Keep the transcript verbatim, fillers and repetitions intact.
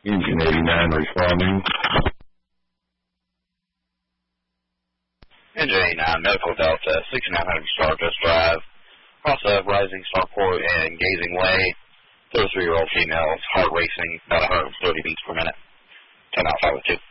Engine eighty-nine responding. Engine eighty-nine, Medical Delta, sixty-nine hundred Stardust Drive, cross of Rising Starport and Gazing Way, thirty-three-year-old female, heart racing, about one hundred thirty beats per minute, ten out five oh two.